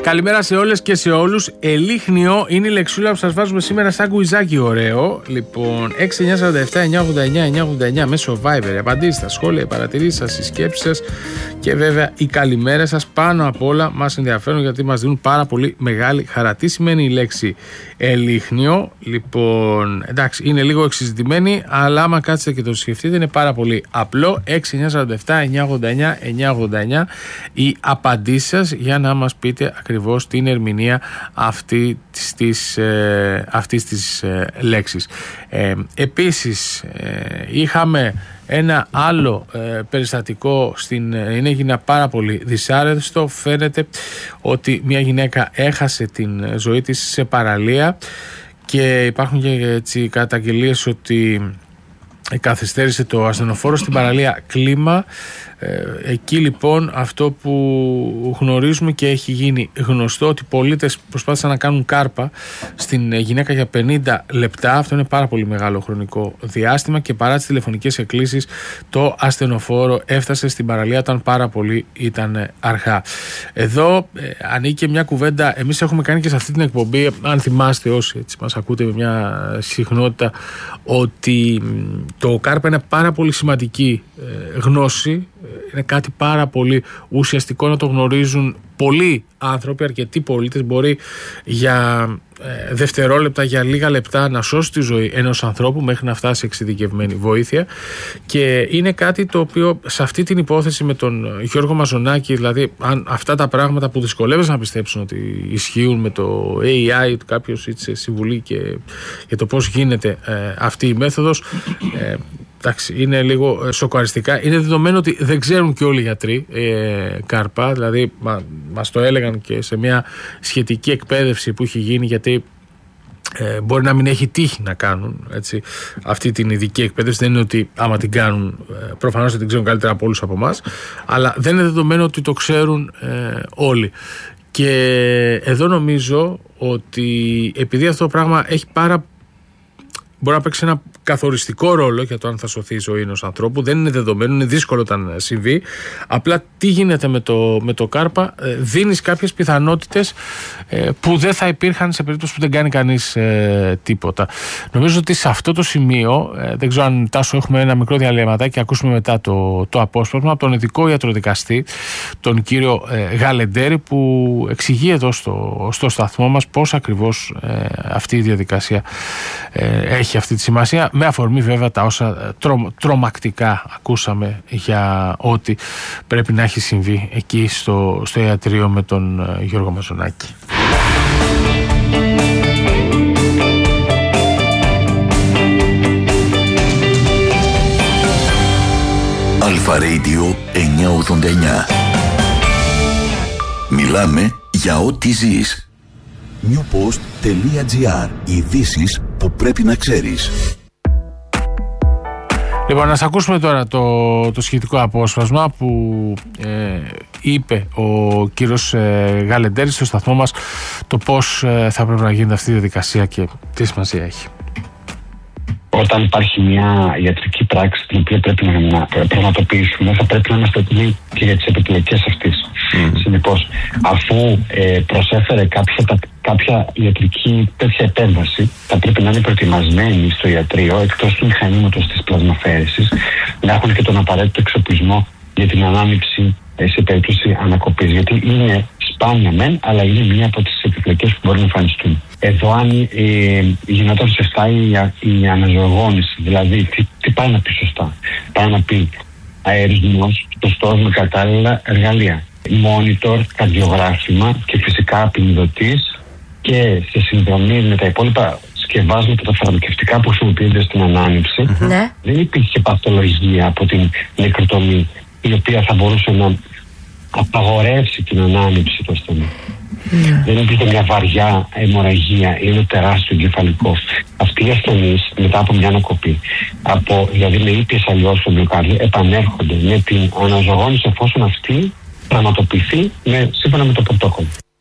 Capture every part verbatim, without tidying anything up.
Καλημέρα σε όλες και σε όλους. Ελίχνιο είναι η λεξούλα που σας βάζουμε σήμερα σαν κουιζάκι ωραίο. Λοιπόν, έξι εννιά σαράντα επτά εννιά ογδόντα εννιά εννιά ογδόντα εννιά μέσω Viber. Απαντήσεις στα σχόλια, οι παρατηρήσεις σας, οι σκέψεις σας και βέβαια οι καλημέρες σας. Πάνω απ' όλα μας ενδιαφέρουν γιατί μας δίνουν πάρα πολύ μεγάλη χαρά. Τι σημαίνει η λέξη ελίχνιο? Λοιπόν, εντάξει, είναι λίγο εξυζητημένη, αλλά άμα κάτσετε και το σκεφτείτε είναι πάρα πολύ απλό. έξι εννιά σαράντα επτά εννιά ογδόντα εννιά εννιά ογδόντα εννιά οι απαντήσεις σας για να μας πείτε ακριβώς την ερμηνεία αυτή της, ε, αυτής της ε, λέξης. Ε, επίσης ε, είχαμε ένα άλλο ε, περιστατικό στην ε, είναι έγινα πάρα πολύ δυσάρεστο. Φαίνεται ότι μια γυναίκα έχασε την ζωή της σε παραλία και υπάρχουν και έτσι καταγγελίες ότι καθυστέρησε το ασθενοφόρο στην παραλία Κλίμα. Ε, εκεί λοιπόν αυτό που γνωρίζουμε και έχει γίνει γνωστό, ότι πολίτες προσπάθησαν να κάνουν κάρπα στην γυναίκα για πενήντα λεπτά. Αυτό είναι πάρα πολύ μεγάλο χρονικό διάστημα και παρά τις τηλεφωνικές εκκλήσεις το ασθενοφόρο έφτασε στην παραλία όταν πάρα πολύ ήταν αργά. Εδώ ε, ανήκει μια κουβέντα, εμείς έχουμε κάνει και σε αυτή την εκπομπή, αν θυμάστε όσοι έτσι μας ακούτε με μια συχνότητα, ότι το κάρπα είναι πάρα πολύ σημαντική ε, γνώση. Είναι κάτι πάρα πολύ ουσιαστικό να το γνωρίζουν πολλοί άνθρωποι, αρκετοί πολίτες. Μπορεί για ε, δευτερόλεπτα, για λίγα λεπτά να σώσει τη ζωή ενός ανθρώπου μέχρι να φτάσει εξειδικευμένη βοήθεια, και είναι κάτι το οποίο σε αυτή την υπόθεση με τον Γιώργο Μαζονάκη, δηλαδή αν αυτά τα πράγματα που δυσκολεύεσαι να πιστέψουν ότι ισχύουν με το έι άι, κάποιος ήτσε συμβουλή και για το πώς γίνεται ε, αυτή η μέθοδος, ε, εντάξει, είναι λίγο σοκαριστικά. Είναι δεδομένο ότι δεν ξέρουν και όλοι οι γιατροί ε, κάρπα, δηλαδή μα, μας το έλεγαν και σε μια σχετική εκπαίδευση που έχει γίνει, γιατί ε, μπορεί να μην έχει τύχει να κάνουν έτσι, αυτή την ειδική εκπαίδευση. Δεν είναι ότι άμα την κάνουν, ε, προφανώς δεν την ξέρουν καλύτερα από όλους από εμάς, αλλά δεν είναι δεδομένο ότι το ξέρουν ε, όλοι. Και εδώ νομίζω ότι επειδή αυτό το πράγμα έχει πάρα μπορεί να παίξει ένα καθοριστικό ρόλο για το αν θα σωθεί η ζωή ενός ανθρώπου. Δεν είναι δεδομένο, είναι δύσκολο όταν συμβεί. Απλά τι γίνεται με το, με το κάρπα, ε, δίνεις κάποιες πιθανότητες ε, που δεν θα υπήρχαν σε περίπτωση που δεν κάνει κανείς ε, τίποτα. Νομίζω ότι σε αυτό το σημείο, ε, δεν ξέρω αν Τάσο έχουμε ένα μικρό διαλυματάκι και ακούσουμε μετά το, το απόσπασμα από τον ειδικό ιατροδικαστή, τον κύριο ε, Γαλεντέρη, που εξηγεί εδώ στο, στο σταθμό μας πώς ακριβώς ε, αυτή η διαδικασία ε, έχει αυτή τη σημασία, με αφορμή βέβαια τα όσα τρο, τρομακτικά ακούσαμε για ό,τι πρέπει να έχει συμβεί εκεί στο, στο ιατρείο με τον Γιώργο Μαζονάκη. Αλφα Radio εννιακόσια ογδόντα εννιά. Μιλάμε για ό,τι ζεις. newpost.gr. Ειδήσεις που πρέπει να ξέρεις. Λοιπόν, να σας ακούσουμε τώρα το, το σχετικό απόσπασμα που ε, είπε ο κύριος ε, Γαλεντέρης στο σταθμό μας, το πώς ε, θα πρέπει να γίνεται αυτή η διαδικασία και τι σημασία έχει. Όταν υπάρχει μια ιατρική πράξη την οποία πρέπει να, να πραγματοποιήσουμε, θα πρέπει να είμαστε έτοιμοι και για τις επιπλοκές αυτής. Mm. Συνεπώς, αφού ε, προσέφερε κάποια, κάποια ιατρική τέτοια επέμβαση, θα πρέπει να είναι προετοιμασμένοι στο ιατρείο, εκτός του μηχανήματος της πλασμαφέρεσης, να έχουν και τον απαραίτητο εξοπλισμό για την ανάμειξη ε, σε περίπτωση ανακοπής. Γιατί είναι σπάνια μεν, αλλά είναι μία από τις επιπλοκές που μπορεί να εμφανιστούν. Εδώ, αν ε, γινόταν σωστά η, η αναζωογόνηση, δηλαδή τι, τι πάει να πει σωστά? Πάει να πει αερισμός, σωστός με κατάλληλα εργαλεία, μόνιτορ, καρδιογράφημα και φυσικά απεινιδωτής, και σε συνδρομή με τα υπόλοιπα σκευάσματα, τα φαρμακευτικά που χρησιμοποιούνται στην ανάνυψη. Mm-hmm. Δεν υπήρχε παθολογία από την νεκροτομή, η οποία θα μπορούσε να απαγορεύσει την ανάνυψη του ασθενή. Yeah. Δεν υπήρχε μια βαριά αιμορραγία ή ένα τεράστιο εγκεφαλικό. Αυτοί οι ασθενείς μετά από μια ανακοπή, από, δηλαδή με ήπιες αλλιώς στο μυοκάρδιο, επανέρχονται με την αναζωογόνηση εφόσον αυτή πραγματοποιηθεί με, σύμφωνα με το πρωτόκολλο.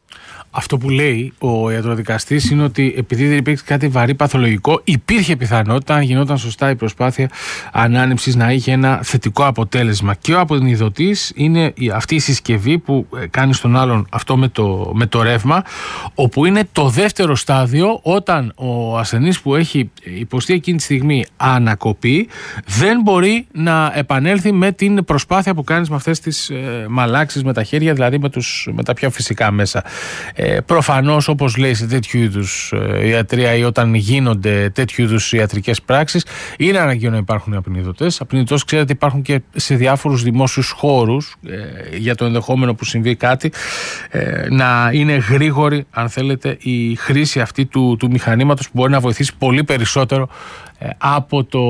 Αυτό που λέει ο ιατροδικαστής είναι ότι επειδή δεν υπήρξε κάτι βαρύ παθολογικό, υπήρχε πιθανότητα, αν γινόταν σωστά η προσπάθεια ανάνυψης, να είχε ένα θετικό αποτέλεσμα. Και ο απονιδωτής είναι αυτή η συσκευή που κάνει στον άλλον αυτό με το, με το ρεύμα, όπου είναι το δεύτερο στάδιο, όταν ο ασθενής που έχει υποστεί εκείνη τη στιγμή ανακοπή δεν μπορεί να επανέλθει με την προσπάθεια που κάνεις με αυτές τις ε, μαλάξεις με τα χέρια, δηλαδή με, τους, με τα πιο φυσικά μέσα. Ε, προφανώς, όπως λέει, σε τέτοιου είδους ε, ιατρία ή όταν γίνονται τέτοιου είδους ιατρικές πράξεις, είναι αναγκαίο να υπάρχουν απεινιδωτές. Απεινιδωτές, ξέρετε, υπάρχουν και σε διάφορους δημόσιους χώρους ε, για το ενδεχόμενο που συμβεί κάτι, ε, να είναι γρήγορη, αν θέλετε, η χρήση αυτή του, του μηχανήματος, που μπορεί να βοηθήσει πολύ περισσότερο ε, από το...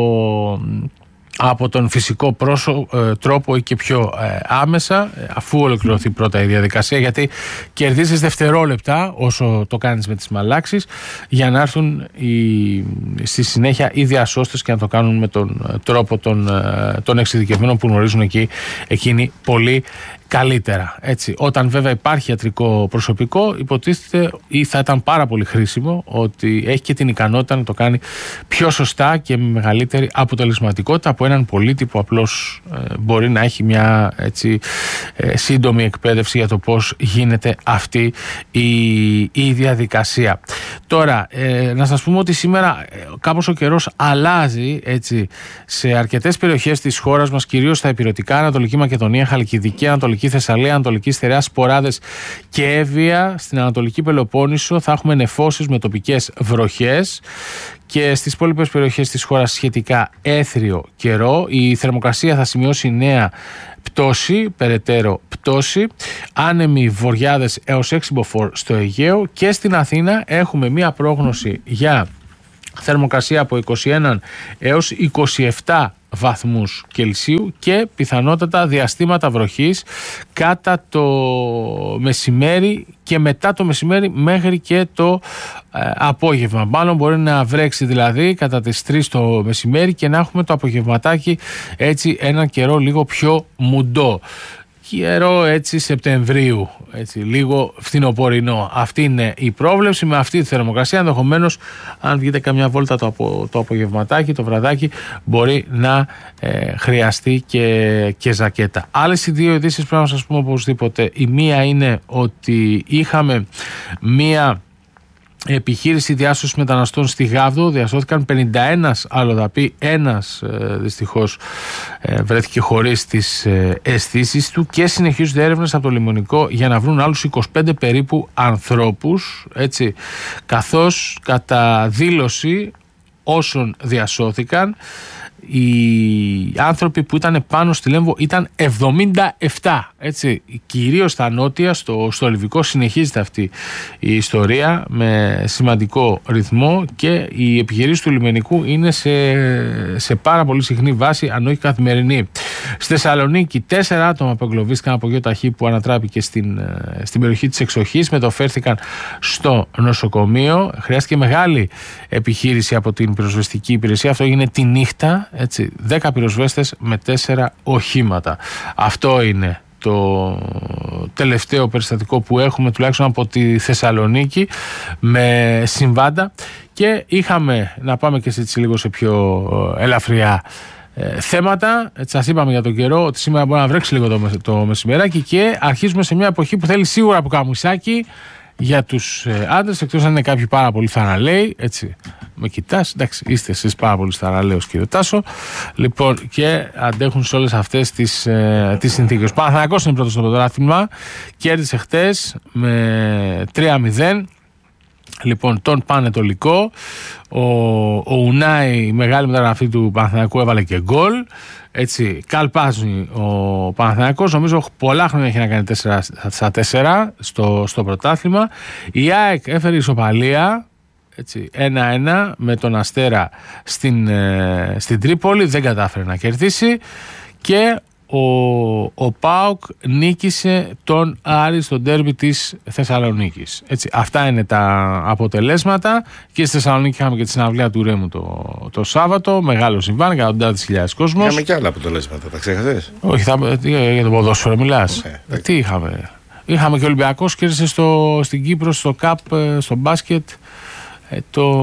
από τον φυσικό πρόσω, ε, τρόπο ή και πιο ε, άμεσα, ε, αφού ολοκληρωθεί πρώτα η διαδικασία, γιατί κερδίζεις δευτερόλεπτα όσο το κάνεις με τις μαλάξεις, για να έρθουν οι, στη συνέχεια οι διασώστες και να το κάνουν με τον τρόπο των, των εξειδικευμένων που γνωρίζουν εκεί, εκείνοι πολύ καλύτερα. Έτσι. Όταν βέβαια υπάρχει ιατρικό προσωπικό, υποτίθεται ή θα ήταν πάρα πολύ χρήσιμο ότι έχει και την ικανότητα να το κάνει πιο σωστά και με μεγαλύτερη αποτελεσματικότητα από έναν πολίτη που απλώς ε, μπορεί να έχει μια έτσι, ε, σύντομη εκπαίδευση για το πώς γίνεται αυτή η, η διαδικασία. Τώρα, ε, να σας πούμε ότι σήμερα ε, κάπως ο καιρός αλλάζει, έτσι, σε αρκετές περιοχές της χώρας μας, κυρίως στα ηπειρωτικά, Ανατολική Μακεδονία, Χαλκιδική, Ανατολική Θεσσαλία, Ανατολική Στερεά, Σποράδες και Εύβοια. Στην Ανατολική Πελοπόννησο θα έχουμε νεφώσεις με τοπικές βροχές και στις υπόλοιπες περιοχές της χώρας σχετικά έθριο καιρό. Η θερμοκρασία θα σημειώσει νέα πτώση, περαιτέρω πτώση, άνεμοι βοριάδες έως έξι μποφόρ στο Αιγαίο, και στην Αθήνα έχουμε μία πρόγνωση για θερμοκρασία από είκοσι ένα έως είκοσι επτά βαθμούς Κελσίου και πιθανότατα διαστήματα βροχής κατά το μεσημέρι και μετά το μεσημέρι μέχρι και το ε, απόγευμα. Μάλλον μπορεί να βρέξει δηλαδή κατά τις τρεις το μεσημέρι και να έχουμε το απογευματάκι έτσι έναν καιρό λίγο πιο μουντό. Καιρό έτσι Σεπτεμβρίου, έτσι, λίγο φθινοπορεινό. Αυτή είναι η πρόβλεψη με αυτή τη θερμοκρασία. Ενδεχομένως, αν βγείτε καμιά βόλτα το, απο, το απογευματάκι, το βραδάκι, μπορεί να ε, χρειαστεί και, και ζακέτα. Άλλες οι δύο ειδήσεις πρέπει να σας πούμε οπωσδήποτε. Η μία είναι ότι είχαμε μία επιχείρηση διάσωσης μεταναστών στη Γάβδο. Διασώθηκαν πενήντα ένα αλλοδαποί. Ένας ε, δυστυχώς ε, βρέθηκε χωρίς τις ε, αισθήσεις του και συνεχίζονται έρευνες από το Λιμονικό για να βρουν άλλους είκοσι πέντε περίπου ανθρώπους, έτσι, καθώς κατά δήλωση όσων διασώθηκαν, οι άνθρωποι που ήταν πάνω στη Λέμβο ήταν εβδομήντα επτά, έτσι. Κυρίως στα νότια, στο, στο Λιβικό συνεχίζεται αυτή η ιστορία με σημαντικό ρυθμό και η επιχειρήση του λιμενικού είναι σε, σε πάρα πολύ συχνή βάση, αν όχι καθημερινή. Στη Θεσσαλονίκη τέσσερα άτομα απεγκλωβίστηκαν από γεωταχή που ανατράπηκε στην, στην περιοχή της εξοχής, μεταφέρθηκαν στο νοσοκομείο. Χρειάστηκε μεγάλη επιχείρηση από την πυροσβεστική υπηρεσία. Αυτό έγινε τη νύχτα. Έτσι, δέκα πυροσβέστες με τέσσερα οχήματα. Αυτό είναι το τελευταίο περιστατικό που έχουμε, τουλάχιστον από τη Θεσσαλονίκη, με συμβάντα. Και είχαμε, να πάμε και έτσι λίγο σε πιο ελαφριά ε, θέματα. Έτσι, σας είπαμε για τον καιρό ότι σήμερα μπορεί να βρέξει λίγο το, το μεσημεράκι και αρχίζουμε σε μια εποχή που θέλει σίγουρα από καμουσάκι για τους ε, άντρες, εκτός αν είναι κάποιοι πάρα πολύ θαραλέοι, έτσι, με κοιτάς, εντάξει, είστε εσείς πάρα πολύ θαραλέος, κύριε Τάσο, λοιπόν, και αντέχουν σε όλες αυτές τις, ε, τις συνθήκες. Ο Παναθηναϊκός είναι πρώτος στο πρωτάθλημα, κέρδισε χτες με τρία μηδέν, λοιπόν, τον Πανετολικό. Ο, ο Ουνάι, η μεγάλη μεταγραφή του Παναθηναϊκού, έβαλε και γκολ. Έτσι, καλπάζει ο Παναθηναϊκός. Νομίζω πολλά χρόνια έχει να κάνει τέσσερα στα τέσσερα στο, στο πρωτάθλημα. Η ΑΕΚ έφερε ισοπαλία, έτσι, ένα ένα με τον Αστέρα στην, ε, στην Τρίπολη. Δεν κατάφερε να κερδίσει. Και ο, ο ΠΑΟΚ νίκησε τον Άρη στο ντέρμπι της Θεσσαλονίκης. Έτσι, αυτά είναι τα αποτελέσματα. Και στη Θεσσαλονίκη είχαμε και τη συναυλία του Ρέμου το, το Σάββατο. Μεγάλο συμβάν, εκατοντάδες χιλιάδες κόσμος. Είχαμε και άλλα αποτελέσματα, τα ξέχασες? Όχι, θα, για το ποδόσφαιρο μιλάς? Okay, τι είχαμε? Είχαμε και ο Ολυμπιακός κέρδισε στο, στην Κύπρο στο ΚΑΠ, στο μπάσκετ. Ε,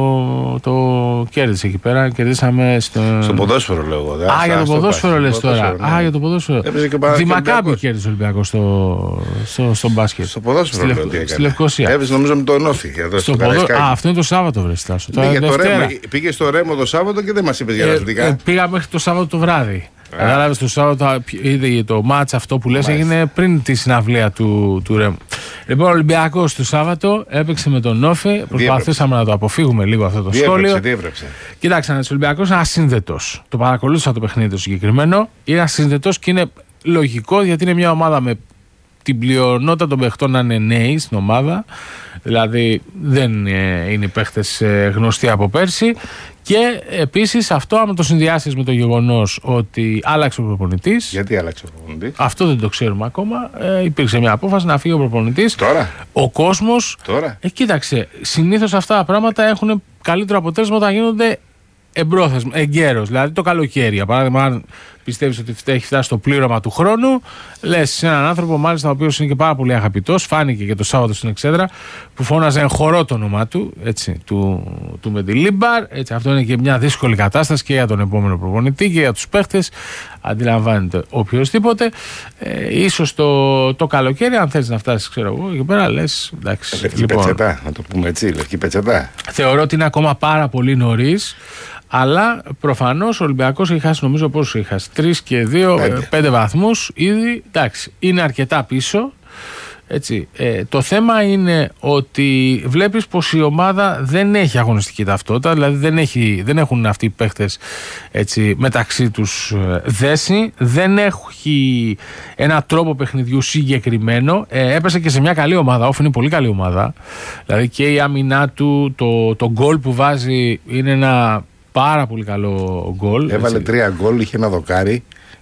το, το κέρδισε εκεί πέρα. Κερδίσαμε στο. Στο ποδόσφαιρο, λέω εγώ. Α, για το ποδόσφαιρο λες τώρα. Ναι. Α, για το ποδόσφαιρο. Δημακάμπη κέρδισε ο Ολυμπιακός στο, στο, στο μπάσκετ. Στο ποδόσφαιρο, στη, λέω, Λευ... στη Λευκοσία. Έπαιζε νομίζω με τον Όφη. Εδώ στο ποδο... Α, αυτό είναι το Σάββατο, βρε Στάσο. Πήγε, το Ρέμο, πήγε στο Ρέμο το Σάββατο και δεν μας είπες για ε, αθλητικά. Ε, πήγα μέχρι το Σάββατο το βράδυ. Κατάλαβε το Σάββατο, είδε το μάτς αυτό που λες έγινε πριν τη συναυλία του, του Ρέμου. Λοιπόν, ο Ολυμπιακός το Σάββατο έπαιξε με τον Όφη. Προσπαθήσαμε να το αποφύγουμε λίγο αυτό το διέπρεψε, σχόλιο. Διέπρεψε. Κοιτάξτε, ο Ολυμπιακός είναι ασύνδετος. Το παρακολούθησα το παιχνίδι το συγκεκριμένο. Είναι ασύνδετος και είναι λογικό γιατί είναι μια ομάδα με την πλειονότητα των παιχτών να είναι νέοι στην ομάδα. Δηλαδή δεν είναι οι παίχτες γνωστοί από πέρσι. Και επίσης αυτό, άμα το συνδυάσεις με το γεγονός ότι άλλαξε ο προπονητής. Γιατί άλλαξε ο προπονητής? Αυτό δεν το ξέρουμε ακόμα. Ε, υπήρξε μια απόφαση να φύγει ο προπονητής. Τώρα. Ο κόσμος. Τώρα. Ε, κοίταξε, συνήθως αυτά τα πράγματα έχουν καλύτερο αποτέλεσμα όταν γίνονται εμπρόθεσμα, εγκαίρος. Δηλαδή το καλοκαίρι. Για παράδειγμα, αν πιστεύεις ότι έχει φτάσει στο πλήρωμα του χρόνου, λες σε έναν άνθρωπο, μάλιστα ο οποίος είναι και πάρα πολύ αγαπητός, φάνηκε και το Σάββατο στην Εξέδρα, που φώναζε εγχωρό το όνομά του, έτσι, του, του Μεντιλίμπαρ. Έτσι, αυτό είναι και μια δύσκολη κατάσταση και για τον επόμενο προπονητή και για τους παίχτες. Αντιλαμβάνεται οποιοδήποτε. Ε, ίσως το, το καλοκαίρι, αν θέλεις να φτάσεις, ξέρω εγώ, εκεί πέρα λες. Εντάξει, λευκή λοιπόν, πετσετά, να το πούμε έτσι, λευκή πετσετά. Θεωρώ ότι είναι ακόμα πάρα πολύ νωρίς. Αλλά προφανώς ο Ολυμπιακός έχει χάσει, νομίζω πόσους έχει χάσει, τρεις και δύο, πέντε, πέντε βαθμούς ήδη. Εντάξει, είναι αρκετά πίσω. Έτσι. Ε, το θέμα είναι ότι βλέπεις πως η ομάδα δεν έχει αγωνιστική ταυτότητα, δηλαδή δεν, έχει, δεν έχουν αυτοί οι παίχτες έτσι, μεταξύ τους δέσει, δεν έχει ένα τρόπο παιχνιδιού συγκεκριμένο. Ε, έπεσε και σε μια καλή ομάδα, όφη είναι πολύ καλή ομάδα. Δηλαδή και η άμυνά του, το, το γκολ που βάζει είναι ένα πάρα πολύ καλό γκολ. Έβαλε έτσι. τρία γκολ, είχε ένα δοκάρι.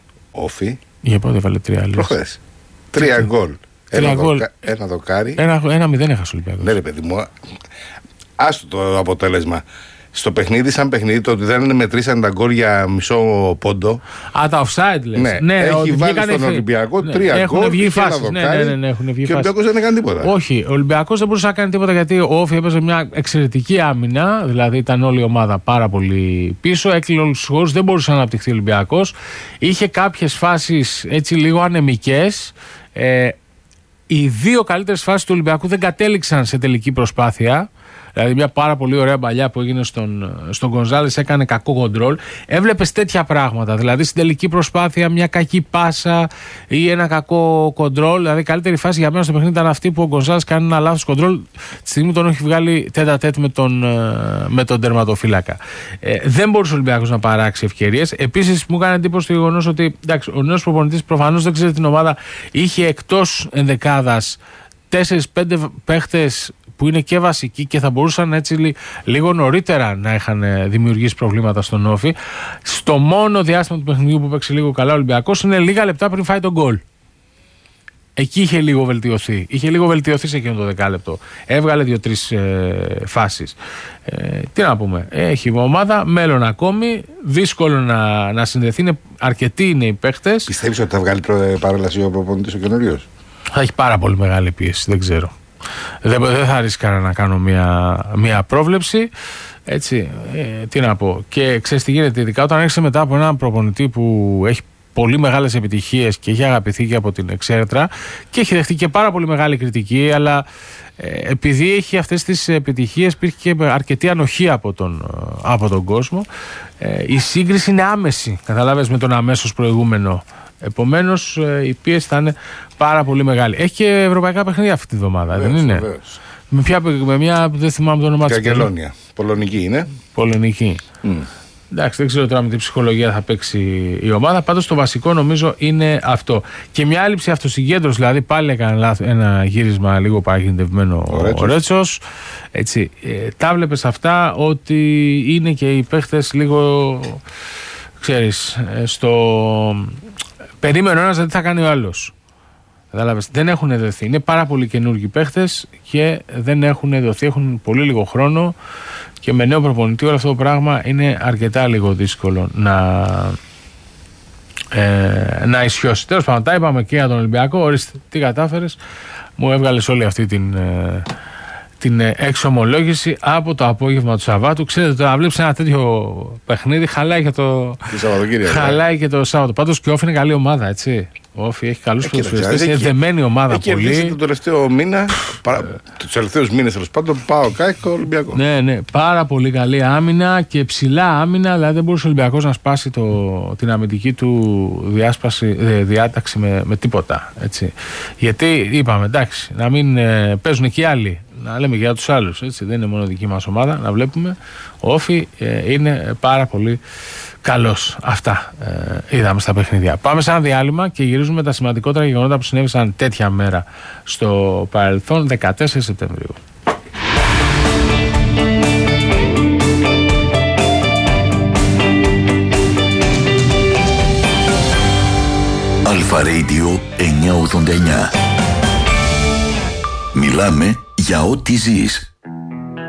Όφη. Για πότε έβαλε τρία. Προχθές. Τρία γκολ. Ένα, δοκα... ένα δοκάρι. Ένα, ένα μηδέν έχασε ο Ολυμπιακός. Ναι, ρε παιδί μου. Άστο το αποτέλεσμα. Στο παιχνίδι, σαν παιχνίδι, το ότι δεν μετρήσαν τα γκολ για μισό πόντο. Α, τα offside λες. Ναι, ναι, έχει βάλει στον Ολυμπιακό ναι, τρία γκολ. Βγει φάσεις. Ναι, ναι, ναι, ναι, έχουν βγει και ο Ολυμπιακός δεν έκανε τίποτα. Όχι, ο Ολυμπιακός δεν μπορούσε να κάνει τίποτα γιατί ο Όφη έπαιζε μια εξαιρετική άμυνα. Δηλαδή ήταν όλη η ομάδα πάρα πολύ πίσω. Έκλεινε όλους τους χώρους, δεν μπορούσε να αναπτυχθεί ο Ολυμπιακός. Είχε κάποιες φάσεις έτσι λίγο ανεμικές. Ε, οι δύο καλύτερες φάσεις του Ολυμπιακού δεν κατέληξαν σε τελική προσπάθεια. Δηλαδή, μια πάρα πολύ ωραία μπαλιά που έγινε στον, στον Γκονζάλες έκανε κακό κοντρόλ. Έβλεπες τέτοια πράγματα. Δηλαδή, στην τελική προσπάθεια, μια κακή πάσα ή ένα κακό κοντρόλ. Δηλαδή, η καλύτερη φάση για μένα στο παιχνίδι ήταν αυτή που ο Γκονζάλες κάνει ένα λάθος κοντρόλ. Τη στιγμή τον έχει βγάλει τέτα τέτ με τον, με τον τερματοφύλακα. Ε, δεν μπορούσε ο Ολυμπιακός να παράξει ευκαιρίες. Επίσης, μου έκανε εντύπωση το γεγονός ότι εντάξει, ο νέος προπονητής προφανώς δεν ξέρει την ομάδα. Είχε εκτός ενδεκάδας τέσσερις πέντε παίχτες που είναι και βασικοί και θα μπορούσαν έτσι λίγο νωρίτερα να είχαν δημιουργήσει προβλήματα στον Όφη. Στο μόνο διάστημα του παιχνιδιού που παίξει λίγο καλά ο Ολυμπιακός είναι λίγα λεπτά πριν φάει τον γκολ. Εκεί είχε λίγο βελτιωθεί. Είχε λίγο βελτιωθεί σε εκείνο το δεκάλεπτο. Έβγαλε δύο-τρεις ε, φάσεις. Ε, τι να πούμε. Έχει ομάδα, μέλλον ακόμη. Δύσκολο να, να συνδεθεί. Είναι, αρκετοί είναι οι παίχτες. Πιστεύεις ότι θα βγάλει παρέλαση ο προπονητής ο καινούριος? Θα έχει πάρα πολύ μεγάλη πίεση. Δεν ξέρω. Δεν, δεν θα ρίσκαρα να κάνω μια, μια πρόβλεψη. Έτσι, ε, τι να πω. Και ξέρεις τι γίνεται, ειδικά όταν έρχεσαι μετά από έναν προπονητή που έχει πολύ μεγάλες επιτυχίες και έχει αγαπηθεί και από την Εξέρτρα και έχει δεχτεί και πάρα πολύ μεγάλη κριτική, αλλά ε, επειδή έχει αυτές τις επιτυχίες υπήρχε και αρκετή ανοχή από τον, από τον κόσμο. Ε, η σύγκριση είναι άμεση, καταλάβες, με τον αμέσως προηγούμενο. Επομένως η πίεση θα είναι πάρα πολύ μεγάλη. Έχει και ευρωπαϊκά παιχνίδια αυτή τη βδομάδα, δεν είναι? Βεβαίως. Με, ποια, με μια, δεν θυμάμαι το όνομά της. Καγκελόνια. Πολωνική είναι. Πολωνική. Mm. Εντάξει, δεν ξέρω τώρα με τι ψυχολογία θα παίξει η ομάδα. Πάντως το βασικό νομίζω είναι αυτό. Και μια έλλειψη αυτοσυγκέντρωση. Δηλαδή πάλι έκανε ένα γύρισμα λίγο παραγγελματευμένο ο Ρέτσος. Έτσι. Ε, τα βλέπεις αυτά ότι είναι και οι παίχτες λίγο, ξέρεις, στο... περίμενε ο ένας δεν θα κάνει ο άλλος. Κατάλαβες, δεν έχουν δοθεί. Είναι πάρα πολύ καινούργιοι παίχτες και δεν έχουν δοθεί. Έχουν πολύ λίγο χρόνο και με νέο προπονητή όλο αυτό το πράγμα είναι αρκετά λίγο δύσκολο να, ε, να ισιώσει. Τέλος πάντων, τα είπαμε και για τον Ολυμπιακό. Ορίστε, τι κατάφερες? μου έβγαλες όλη αυτή την, ε, την εξομολόγηση από το απόγευμα του Σαββάτου. Ξέρετε, το να βλέπεις ένα τέτοιο παιχνίδι χαλάει και το, χαλάει και το Σάββατο. Πάντως και ο Όφη είναι καλή ομάδα, έτσι. Ο Όφη έχει καλούς ποδοσφαιριστές, είναι δεμένη ομάδα έχει πολύ. Έχει τον τελευταίο μήνα, τους τελευταίους μήνες τέλος πάντων, πάω ΚΑΕΚ Ολυμπιακό. Ναι, ναι, πάρα πολύ καλή άμυνα και ψηλά άμυνα, δηλαδή δεν μπορούσε ο Ολυμπιακός να σπάσει το, την αμυντική του διάσπαση, διάταξη με, με τίποτα. Έτσι. Γιατί είπαμε, εντάξει, να μην ε, παίζουν και οι άλλοι. Να λέμε για τους άλλους, έτσι, δεν είναι μόνο δική μας ομάδα, να βλέπουμε. Ο Όφη ε, είναι πάρα πολύ καλός. Αυτά ε, είδαμε στα παιχνίδια. Πάμε σε ένα διάλειμμα και γυρίζουμε τα σημαντικότερα γεγονότα που συνέβησαν τέτοια μέρα στο παρελθόν, δεκατέσσερις Σεπτεμβρίου. Αλφα Radio εννιακόσια ογδόντα εννιά. Μιλάμε για ό,τι ζεις.